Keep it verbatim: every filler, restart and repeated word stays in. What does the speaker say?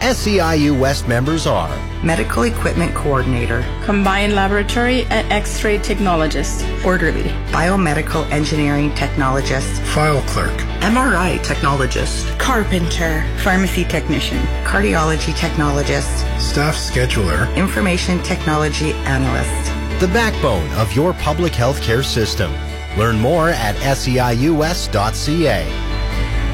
S E I U West members are Medical Equipment Coordinator, Combined Laboratory and X-ray Technologist, Orderly, Biomedical Engineering Technologist, File Clerk, M R I Technologist, Carpenter, Pharmacy Technician, Cardiology Technologist, Staff Scheduler, Information Technology Analyst. the backbone of your public health care system. Learn more at S E I U S dot C A.